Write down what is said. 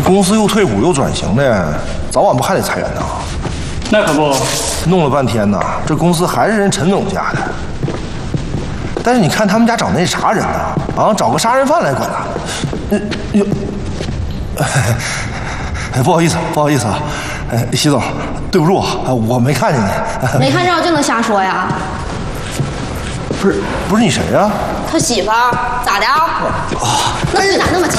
公司又退股又转型的，早晚不还得裁员呐？ 那可不， 弄了半天呐，这公司还是人陈总家的。但是你看他们家找那啥人呐？啊，找个杀人犯来管他。哟，不好意思啊，习总，对不住啊，我没看见你。 没看着就能瞎说呀？ 不是你谁呀？ 他媳妇儿咋的？那你咋那么急？